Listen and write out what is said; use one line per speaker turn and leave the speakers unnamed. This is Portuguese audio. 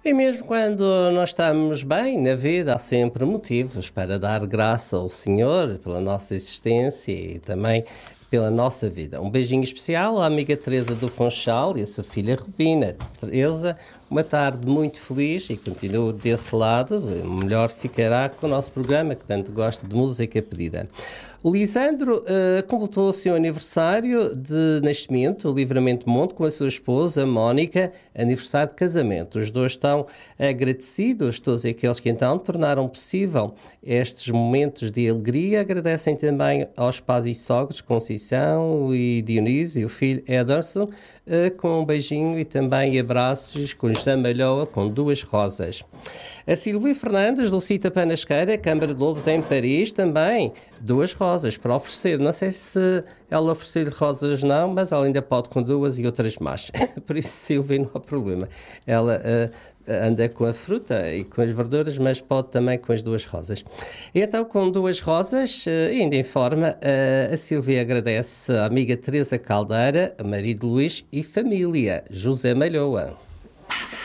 E mesmo quando nós estamos bem na vida, há sempre motivos para dar graça ao Senhor pela nossa existência e também pela nossa vida. Um beijinho especial à amiga Teresa do Funchal e a sua filha Rubina. Teresa, uma tarde muito feliz e continuo desse lado. Melhor ficará com o nosso programa, que tanto gosta de música pedida. O Lisandro completou o seu aniversário de nascimento, o Livramento Monte, com a sua esposa, Mónica, aniversário de casamento. Os dois estão agradecidos, todos aqueles que então tornaram possível estes momentos de alegria. Agradecem também aos pais e sogros, Conceição e Dionísio, e o filho Ederson, com um beijinho e também abraços com José Malhoa, com 2 rosas. A Silvia Fernandes, do Cita Panasqueira, Câmara de Lobos, em Paris, também 2 rosas para oferecer. Não sei se ela oferecer rosas não, mas ela ainda pode com 2 e outras mais. Por isso, Silvia, não há problema. Ela anda com a fruta e com as verduras, mas pode também com as 2 rosas. E então, com 2 rosas, ainda em forma, a Silvia agradece a amiga Teresa Caldeira, marido Luís e família, José Malhoa.